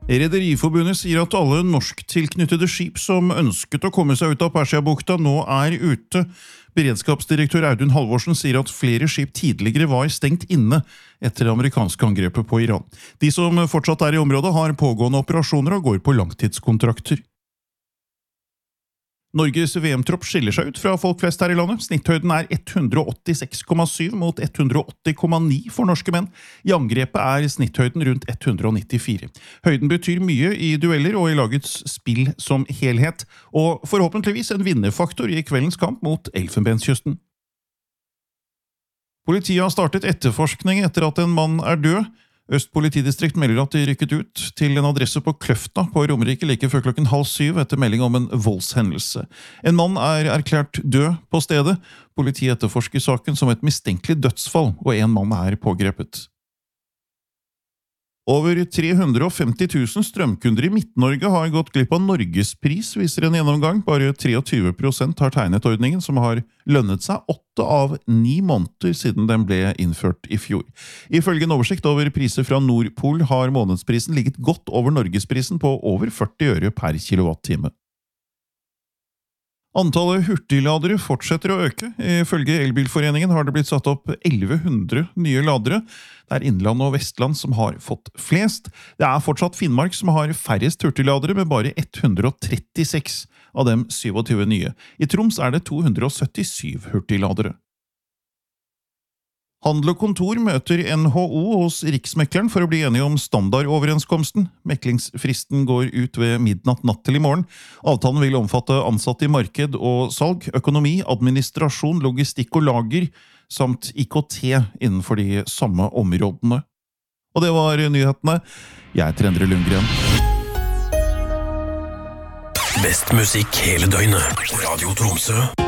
Rederiforbundet sier at alle norsktilknyttede skip som ønsket å komme seg ut av Persiabukta nå ute. Beredskapsdirektør Audun Halvorsen sier at flere skip tidligere var stengt inne etter det amerikanske angrepet på Iran. De som fortsatt i området har pågående operasjoner og går på langtidskontrakter. Norges VM-tropp skiller seg ut fra folk flest her i landet. Snitthøyden 186,7 mot 180,9 for norske menn. I angrepet snitthøyden rundt 194. Høyden betyr mye i dueller og i lagets spill som helhet, og forhåpentligvis en vinnerfaktor i kveldens kamp mot Elfenbenskysten. Politiet har startet etterforskning etter at en mann død. Øst politidistrikt melder at de rykket ut til en adresse på Kløfta på Romerike like før 6:30 etter melding om en voldshendelse. En mann erklært død på stedet. Politiet etterforsker saken som et mistenkelig dødsfall, og en mann pågrepet. Over 350 000 strømkunder i Midt-Norge har gått glipp av Norgespris, viser en gjennomgang. Bare 23% har tegnet ordningen, som har lønnet seg 8 av 9 måneder siden den ble innført i fjor. Ifølge en oversikt over priser fra Nordpol har månedsprisen ligget godt over Norgesprisen på over 40 øre per kilowattime. Antallet hurtigladere fortsetter å øke. Ifølge Elbilforeningen har det blitt satt opp 1100 nye ladere. Det Innland og Vestland som har fått flest. Det fortsatt Finnmark som har færrest hurtigladere, med bare 136 av dem 27 nye. I Troms det 277 hurtigladere. Handel og kontor møter NHO hos Riksmekleren for å bli enige om standardoverenskomsten. Meklingsfristen går ut ved midnatt natt til i morgen. Avtalen vil omfatte ansatte i marked og salg, økonomi, administrasjon, logistikk og lager, samt IKT innenfor de samme områdene. Og det var nyhetene. Jeg Endre Lundgren. Best musikk hele døgnet. Radio Tromsø.